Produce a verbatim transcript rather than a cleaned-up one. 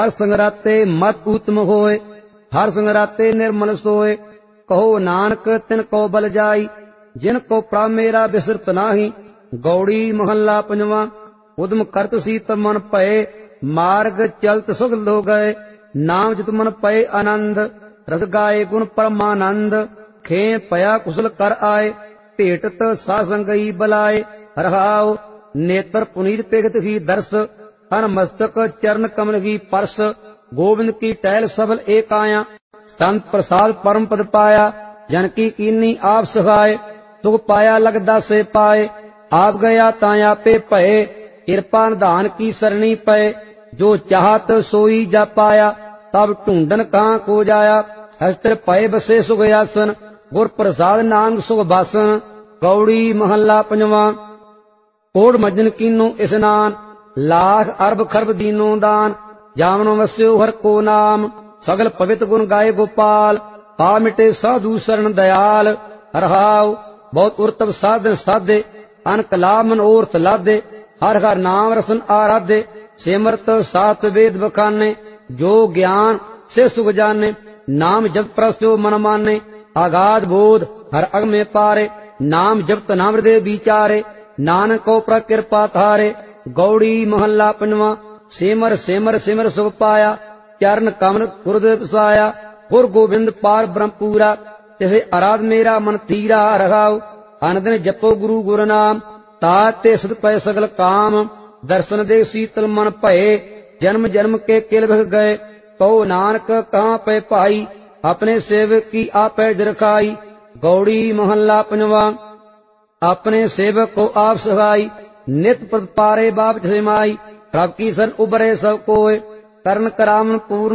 हर संगराते मत उत्तम होए, हर संगराते निर्मल सोए। कहो नानक तिन को बल जाई, जिन को प्रभ मेरा बिसरत नाही। गौड़ी महला पंजवा। उदम करत सी तब मन भये, मार्ग चलत सुख लो गए। नाम जित मन पए आनंद, रस गाए गुण परमानंद। खे पया कुशल कर आए, भेटत सासंग गई बलाए। रहाओ नेत्र पुनीत पेगत ही दर्श, हर मस्तक चरण कमल की परस। गोविंद की टहल सबल एक आया, संत प्रसाद परम पद पाया। जन की कीनी आप सहाय, सुख पाया लगदा से पाए। आप गया ताया पे भये, कृपा निधान की सरणी पए। जो चाहत सोई जा पाया, तब ढूंढन कहाँ को जाया। हस्तर पए बसे सुख आसन, गुर प्रसाद नानक सुख बासन। गौड़ी महला पंजवा। कोड़ मजन कीनो स्नान, लाख अरब खरब दीनो दान। जामन वस्यो हर को नाम, सगल पवित्र गुण गाए गोपाल। पा मिटे साधु शरण दयाल। रहाओ बहुत उर्तब साधन साधे, अनक लाभ मनोरथ लादे। हर हर नाम रसन आराधे, सिमरत सात वेद बखाने। जो ज्ञान से सुख जाने, नाम जप प्रस्यो मन माने। आगाध बोध हर अग में पारे, नाम जपत नाम हृदय विचारे। नानक को प्रकृपा थारे। गौड़ी महला पंजवा। सिमर सिमर सिमर सुख पाया, चरण कमल गुरुदेव बसाया। गुर गोविंद पार ब्रह्म पूरा, तिसे आराध मेरा मन थीरा। रहाओ अनदिन जपो गुरु गुर नाम, ताते सद पै सगल काम। दर्शन दे शीतल मन भये, जन्म जन्म के किल भग गए। कहो नानक कहाँ पे पाई, अपने सेवक की आपै दिरखाई। गौड़ी महला पंजवा। अपने सेवक को आप सहाई, नित पद पारे बाप जमाई। प्रभ की सन उबरे सब कोय, करण करावन पूर्ण